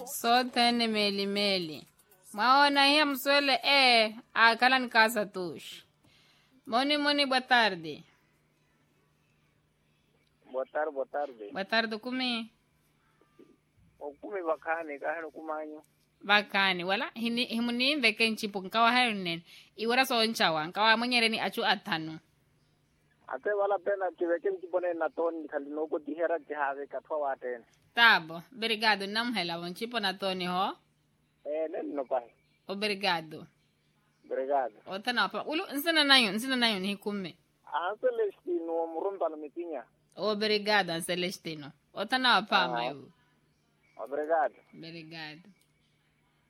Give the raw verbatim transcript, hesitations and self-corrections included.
sote ni meli meli. Maona hiya mswele eh akala ni casa tush. Moni moni boa tarde. Boa tarde, boa tarde. Boa tarde kumi. O kumi bakani kahano kumanyo. Bakani wala hini himuni veke nchipo nkawa hayo nene. Iwara so nchawa nkawa mwenyere ni achu atano. Ate wala pena tiweke nchipone na toni kalinoko tihera tihave katwa waten. Tabo, obrigado namhela bon chipo na toni ho. Eh nene no pai. Obrigado. Obrigado. Otana pa ulu nsina nayo nsina nayo ni hikume. Ah Celestino murumba no mitinya. Obrigado Celestino. Otana pa mayo. Obrigado. Obrigado.